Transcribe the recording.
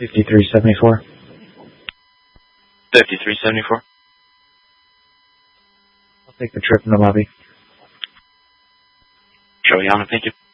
5374. 5374. I'll take the trip in the lobby. Joey, thank you.